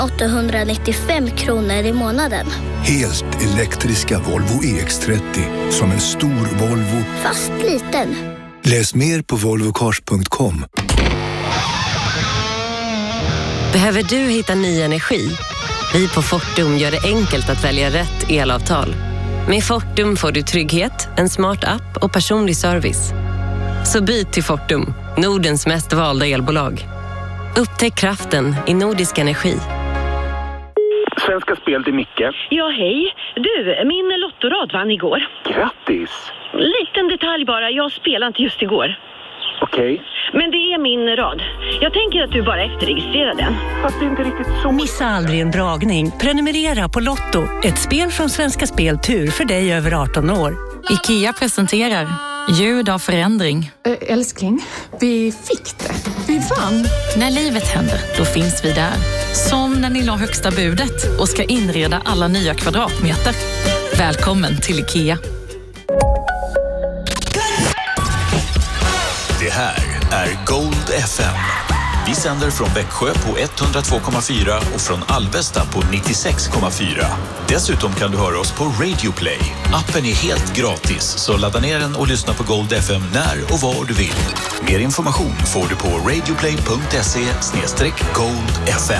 895 kronor i månaden. Helt elektriska Volvo EX30 som en stor Volvo. Fast liten. Läs mer på volvocars.com. Behöver du hitta ny energi? Vi på Fortum gör det enkelt att välja rätt elavtal. Med Fortum får du trygghet, en smart app och personlig service. Så byt till Fortum, Nordens mest valda elbolag. Upptäck kraften i Nordisk energi. Svenska Spel till Micke. Ja, hej. Du, min lottorad vann igår. Grattis! Liten detalj bara, jag spelade inte just igår. Okej. Men det är min rad. Jag tänker att du bara efterregistrerar den. Fast det är inte riktigt så. Missa aldrig en dragning. Prenumerera på Lotto. Ett spel från Svenska Spel Tur för dig över 18 år. IKEA presenterar Ljud av förändring. Älskling, vi fick det. Vi vann. När livet händer, då finns vi där. Som när ni la högsta budet och ska inreda alla nya kvadratmeter. Välkommen till IKEA. Det här är Gold FM. Vi sänder från Växjö på 102,4 och från Alvesta på 96,4. Dessutom kan du höra oss på Radio Play. Appen är helt gratis, så ladda ner den och lyssna på Gold FM när och var du vill. Mer information får du på radioplay.se/Gold FM.